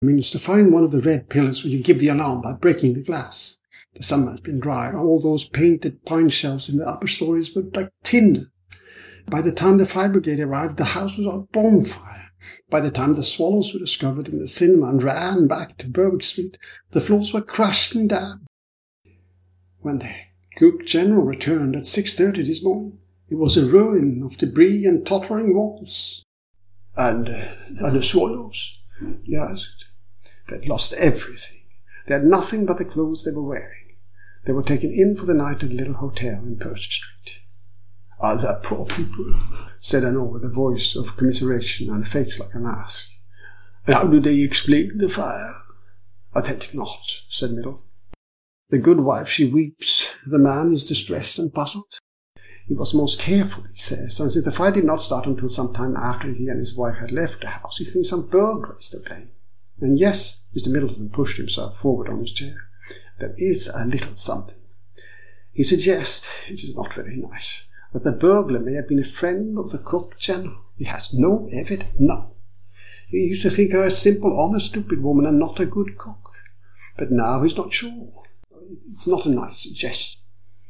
means to find one of the red pillars where you give the alarm by breaking the glass. The summer has been dry, and all those painted pine shelves in the upper stories were like tinder. By the time the fire brigade arrived, the house was a bonfire. By the time the Swallows were discovered in the cinema and ran back to Berwick Street, the floors were crashing down. When the Cook General returned at 6:30 this morning, it was a ruin of debris and tottering walls. And the Swallows? He asked. They had lost everything. They had nothing but the clothes they were wearing. They were taken in for the night at a little hotel in Percy Street. "Ah, the poor people," said Hanaud with a voice of commiseration and a face like a mask. "And how do they explain the fire?" "They did not," said Middleton. "The good wife, she weeps. The man is distressed and puzzled. He was most careful, he says, and since the fire did not start until some time after he and his wife had left the house, he thinks some burglar is to blame. And yes," Mr. Middleton pushed himself forward on his chair, "there is a little something. He suggests, it is not very nice, that the burglar may have been a friend of the Cook General. He has no evidence, no. He used to think her a simple, honest, stupid woman and not a good cook. But now he's not sure. It's not a nice suggestion."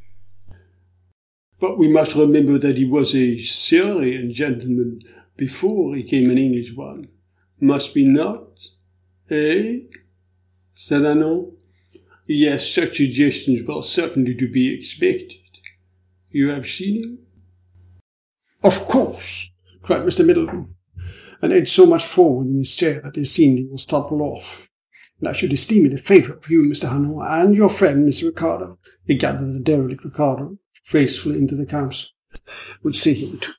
"But we must remember that he was a Syrian gentleman before he became an English one. Must we not? Eh?" said Hanaud. "Yes, such suggestions were certainly to be expected. You have seen him?" "Of course," cried Mr. Middleton, and edged so much forward in his chair that his seeming was toppled off. "And I should esteem it a favour of you, Mr. Hanaud, and your friend, Mr. Ricardo." He gathered the derelict Ricardo gracefully into the council. "Would see him too."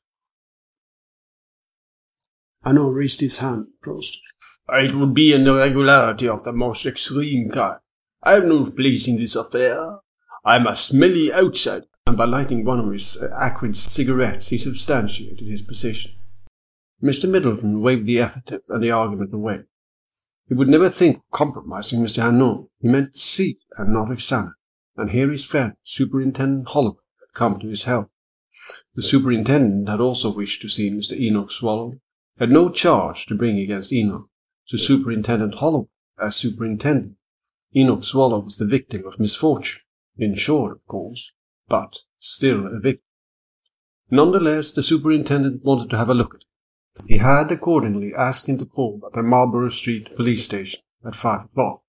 Hanaud raised his hand and closed it. "It would be an irregularity of the most extreme kind. I have no place in this affair. I am a smelly outsider." And by lighting one of his acrid cigarettes, he substantiated his position. Mr. Middleton waved the epithet and the argument away. He would never think of compromising Mr. Hanaud. He meant to see and not examine, and here his friend, Superintendent Holloway, had come to his help. The superintendent had also wished to see Mr. Enoch Swallow, had no charge to bring against Enoch. To Superintendent Holloway, as superintendent, Enoch Swallow was the victim of misfortune, insured, of course, but still a victim. Nonetheless, the superintendent wanted to have a look at it. He had accordingly asked him to call at the Marlborough Street police station at 5 o'clock.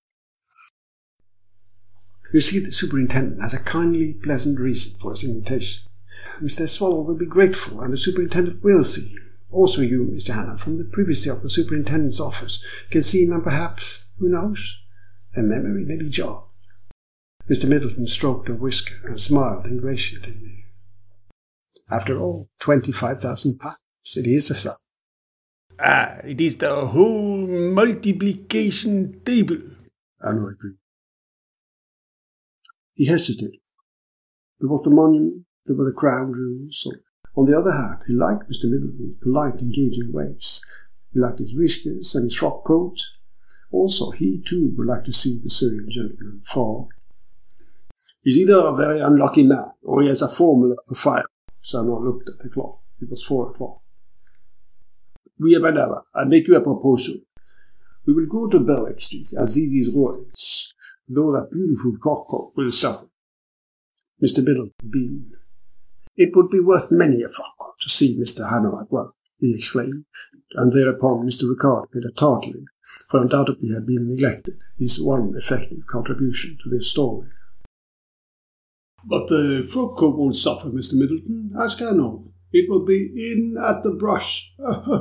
"You see, the superintendent has a kindly, pleasant reason for his invitation. Mr. Swallow will be grateful, and the superintendent will see him. Also you, Mr. Hannah, from the privacy of the superintendent's office, can see him, and perhaps, who knows, a memory may be jogged." Mr. Middleton stroked a whisker and smiled ingratiatingly. "After all, £25,000. It is a sum." It is the whole multiplication table," Hanaud agreed. He hesitated. There was the monument, there were the crown jewels. On the other hand, he liked Mr. Middleton's polite, engaging ways. He liked his whiskers and his frock coat. Also, he too would like to see the Syrian gentleman fall. "He's either a very unlucky man, or he has a formula for fire." Hanaud looked at the clock. It was 4 o'clock. "We have another. I make you a proposal. We will go to Berwick Street and see these ruins, though that beautiful frock-coat will suffer." Mr. Middleton beamed. "It would be worth many a frock-coat to see Mr. Hanaud at work," he exclaimed, and thereupon Mr. Ricardo made a tartling, for undoubtedly had been neglected, his one effective contribution to this story. "But the frock coat won't suffer, Mr. Middleton. Ask Hanaud. It will be in at the brush."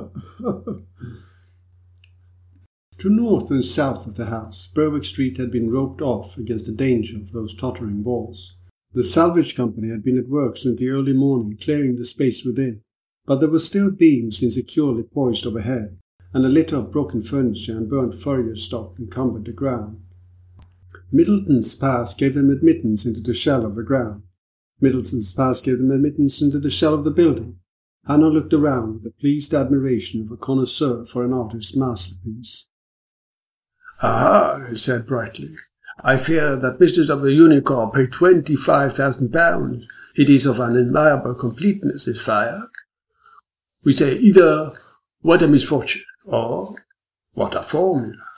To north and south of the house, Berwick Street had been roped off against the danger of those tottering walls. The salvage company had been at work since the early morning, clearing the space within, but there were still beams insecurely poised overhead, and a litter of broken furniture and burnt furrier stock encumbered the ground. Middleton's pass gave them admittance into the shell of the ground. Middleton's pass gave them admittance into the shell of the building. Hanaud looked around with the pleased admiration of a connoisseur for an artist's masterpiece. "Aha," he said brightly. "I fear that business of the Unicorn paid £25,000. It is of an admirable completeness, this fire. We say either, what a misfortune, or what a formula."